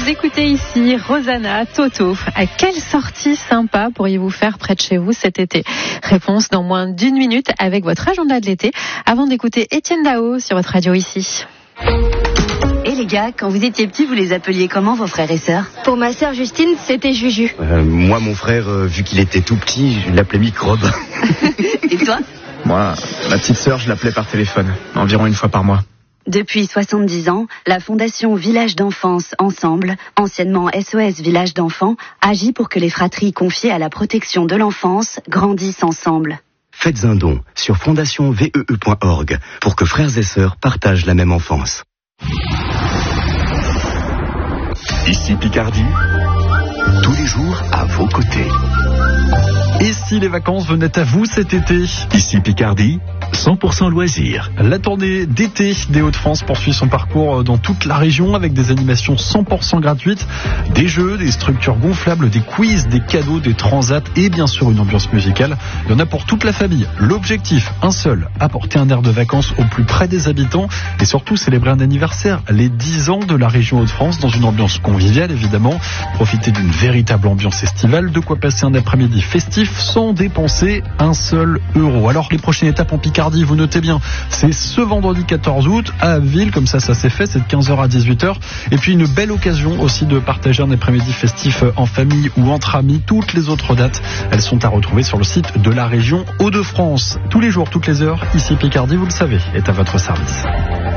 Vous écoutez ici Rosanna, Toto. À quelle sortie sympa pourriez-vous faire près de chez vous cet été? Réponse dans moins d'1 minute avec votre agenda de l'été, avant d'écouter Étienne Dao sur votre radio ici. Et les gars, quand vous étiez petits, vous les appeliez comment vos frères et sœurs? Pour ma sœur Justine, c'était Juju. Moi, mon frère, vu qu'il était tout petit, je l'appelais Microbe. Et toi? Moi, ma petite sœur, je l'appelais par téléphone, environ 1 fois par mois. Depuis 70 ans, la Fondation Village d'Enfance Ensemble, anciennement SOS Village d'Enfants, agit pour que les fratries confiées à la protection de l'enfance grandissent ensemble. Faites un don sur fondationvee.org pour que frères et sœurs partagent la même enfance. Ici Picardie, tous les jours à vos côtés. Et si les vacances venaient à vous cet été? Ici Picardie, 100% loisirs. La tournée d'été des Hauts-de-France poursuit son parcours dans toute la région avec des animations 100% gratuites, des jeux, des structures gonflables, des quiz, des cadeaux, des transats et bien sûr une ambiance musicale. Il y en a pour toute la famille. L'objectif, un seul, apporter un air de vacances au plus près des habitants et surtout célébrer un anniversaire, les 10 ans de la région Hauts-de-France dans une ambiance conviviale évidemment. Profiter d'une véritable ambiance estivale, de quoi passer un après-midi festif sans dépenser un seul euro. Alors les prochaines étapes en Picardie, vous notez bien, c'est ce vendredi 14 août à Abbeville, comme ça s'est fait, c'est de 15h à 18h. Et puis une belle occasion aussi de partager un après-midi festif en famille ou entre amis. Toutes les autres dates, elles sont à retrouver sur le site de la région Hauts-de-France. Tous les jours, toutes les heures, ici Picardie, vous le savez, est à votre service.